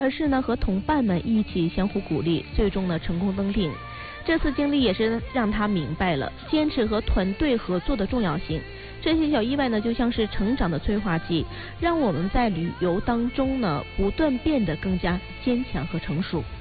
而是呢和同伴们一起相互鼓励，最终呢成功登顶。这次经历也是让他明白了坚持和团队合作的重要性。这些小意外呢，就像是成长的催化剂，让我们在旅游当中呢不断变得更加坚强和成熟。